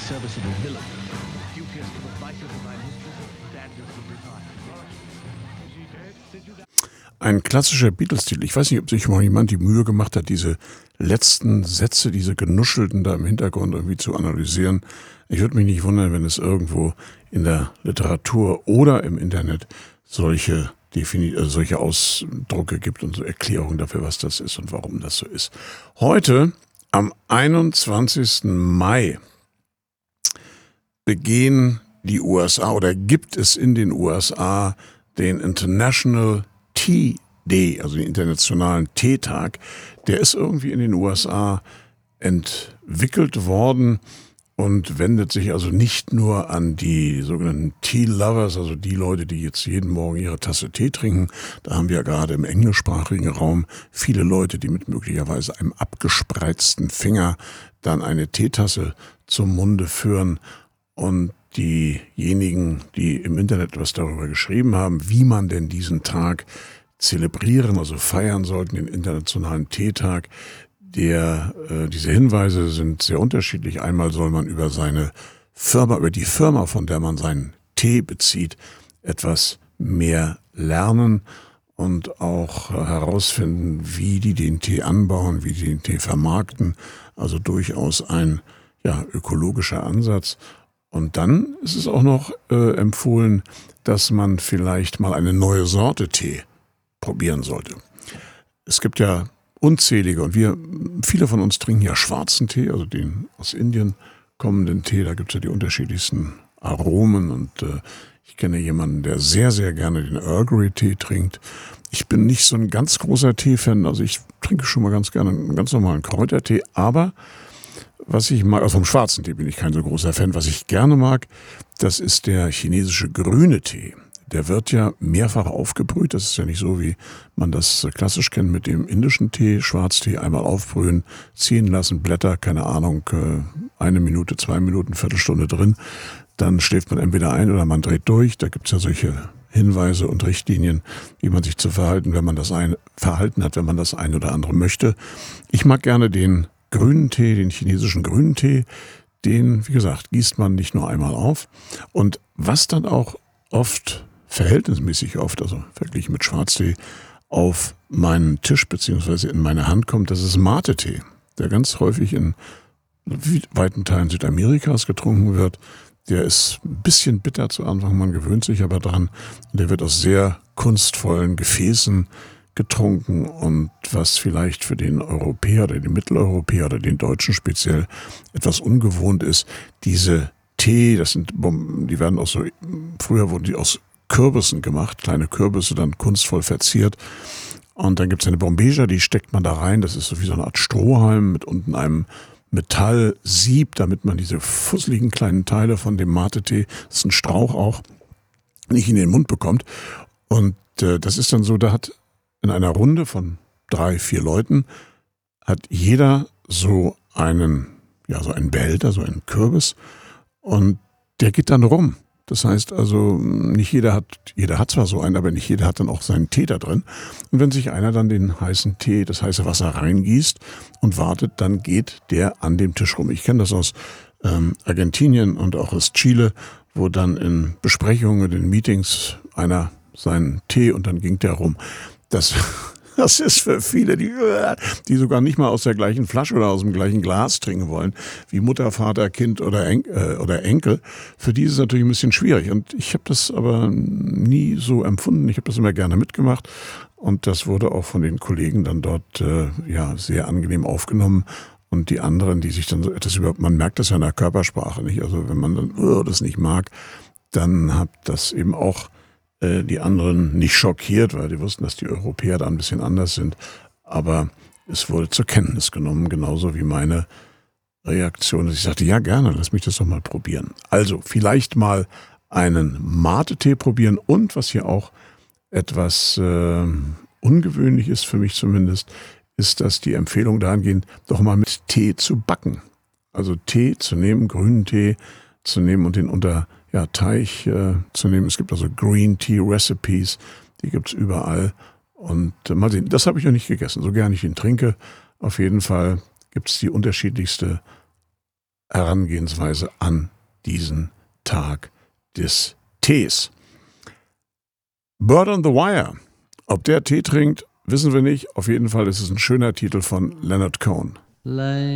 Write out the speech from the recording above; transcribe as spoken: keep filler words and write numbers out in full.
serviceable villain, duteous to the vices of thy mistress, dangerous to retire. Is he dead? Did you die? Ein klassischer Beatles-Titel. Ich weiß nicht, ob sich mal jemand die Mühe gemacht hat, diese letzten Sätze, diese genuschelten da im Hintergrund irgendwie zu analysieren. Ich würde mich nicht wundern, wenn es irgendwo in der Literatur oder im Internet solche, Defini- äh, solche Ausdrucke gibt und so Erklärungen dafür, was das ist und warum das so ist. Heute, am einundzwanzigsten Mai, begehen die U S A oder gibt es in den U S A den International Tea Day, also den internationalen Teetag. Der ist irgendwie in den U S A entwickelt worden und wendet sich also nicht nur an die sogenannten Tea Lovers, also die Leute, die jetzt jeden Morgen ihre Tasse Tee trinken. Da haben wir ja gerade im englischsprachigen Raum viele Leute, die mit möglicherweise einem abgespreizten Finger dann eine Teetasse zum Munde führen. Und diejenigen, die im Internet etwas darüber geschrieben haben, wie man denn diesen Tag zelebrieren, also feiern sollten, den internationalen Teetag, der, äh, diese Hinweise sind sehr unterschiedlich. Einmal soll man über seine Firma, über die Firma, von der man seinen Tee bezieht, etwas mehr lernen und auch äh, herausfinden, wie die den Tee anbauen, wie die den Tee vermarkten. Also durchaus ein ja, ökologischer Ansatz. Und dann ist es auch noch äh, empfohlen, dass man vielleicht mal eine neue Sorte Tee probieren sollte. Es gibt ja unzählige und wir, viele von uns trinken ja schwarzen Tee, also den aus Indien kommenden Tee. Da gibt es ja die unterschiedlichsten Aromen und äh, ich kenne jemanden, der sehr, sehr gerne den Earl Grey Tee trinkt. Ich bin nicht so ein ganz großer Tee-Fan, also ich trinke schon mal ganz gerne einen ganz normalen Kräutertee, aber was ich mag, also vom schwarzen Tee bin ich kein so großer Fan. Was ich gerne mag, das ist der chinesische grüne Tee. Der wird ja mehrfach aufgebrüht. Das ist ja nicht so, wie man das klassisch kennt mit dem indischen Tee. Schwarztee einmal aufbrühen, ziehen lassen, Blätter, keine Ahnung, eine Minute, zwei Minuten, Viertelstunde drin. Dann schläft man entweder ein oder man dreht durch. Da gibt es ja solche Hinweise und Richtlinien, wie man sich zu verhalten, wenn man das ein Verhalten hat, wenn man das ein oder andere möchte. Ich mag gerne den grünen Tee, den chinesischen grünen Tee, den, wie gesagt, gießt man nicht nur einmal auf. Und was dann auch oft, verhältnismäßig oft, also verglichen mit Schwarztee, auf meinen Tisch bzw. in meine Hand kommt, das ist Mate-Tee, der ganz häufig in weiten Teilen Südamerikas getrunken wird. Der ist ein bisschen bitter zu Anfang, man gewöhnt sich aber dran. Der wird aus sehr kunstvollen Gefäßen getrunken und was vielleicht für den Europäer oder den Mitteleuropäer oder den Deutschen speziell etwas ungewohnt ist, diese Tee, das sind, die werden auch so, früher wurden die aus Kürbissen gemacht, kleine Kürbisse dann kunstvoll verziert und dann gibt es eine Bombeja, die steckt man da rein, das ist so wie so eine Art Strohhalm mit unten einem Metallsieb, damit man diese fusseligen kleinen Teile von dem Mate-Tee, das ist ein Strauch auch, nicht in den Mund bekommt und äh, das ist dann so, da hat in einer Runde von drei, vier Leuten hat jeder so einen, ja, so einen Behälter, so einen Kürbis und der geht dann rum. Das heißt also, nicht jeder hat, jeder hat zwar so einen, aber nicht jeder hat dann auch seinen Tee da drin. Und wenn sich einer dann den heißen Tee, das heiße Wasser reingießt und wartet, dann geht der an dem Tisch rum. Ich kenne das aus ähm, Argentinien und auch aus Chile, wo dann in Besprechungen, in Meetings einer seinen Tee und dann ging der rum. Das, das ist für viele, die, die sogar nicht mal aus der gleichen Flasche oder aus dem gleichen Glas trinken wollen, wie Mutter, Vater, Kind oder, En- äh, oder Enkel. Für die ist es natürlich ein bisschen schwierig. Und ich habe das aber nie so empfunden. Ich habe das immer gerne mitgemacht. Und das wurde auch von den Kollegen dann dort äh, ja sehr angenehm aufgenommen. Und die anderen, die sich dann so etwas überhaupt, man merkt das ja in der Körpersprache nicht. Also wenn man dann uh, das nicht mag, dann hat das eben auch die anderen nicht schockiert, weil die wussten, dass die Europäer da ein bisschen anders sind. Aber es wurde zur Kenntnis genommen, genauso wie meine Reaktion. Ich sagte, ja gerne, lass mich das doch mal probieren. Also vielleicht mal einen Mate-Tee probieren und was hier auch etwas äh, ungewöhnlich ist, für mich zumindest, ist, dass die Empfehlung dahingehend, doch mal mit Tee zu backen. Also Tee zu nehmen, grünen Tee zu nehmen und den unter ja, Teig äh, zu nehmen. Es gibt also Green Tea Recipes, die gibt es überall. Und äh, mal sehen, das habe ich ja nicht gegessen, so gerne ich ihn trinke. Auf jeden Fall gibt es die unterschiedlichste Herangehensweise an diesen Tag des Tees. Bird on the Wire. Ob der Tee trinkt, wissen wir nicht. Auf jeden Fall ist es ein schöner Titel von Leonard Cohen.